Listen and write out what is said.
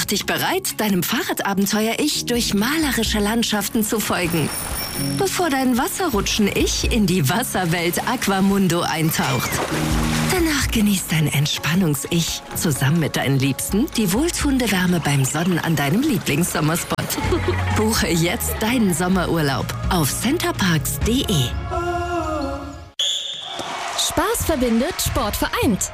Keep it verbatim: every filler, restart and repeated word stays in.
Mach dich bereit, deinem Fahrradabenteuer-Ich durch malerische Landschaften zu folgen, bevor dein Wasserrutschen-Ich in die Wasserwelt Aquamundo eintaucht. Danach genießt dein Entspannungs-Ich zusammen mit deinen Liebsten die wohltuende Wärme beim Sonnen an deinem Lieblingssommerspot. Buche jetzt deinen Sommerurlaub auf centerparks punkt de. Spaß verbindet, Sport vereint.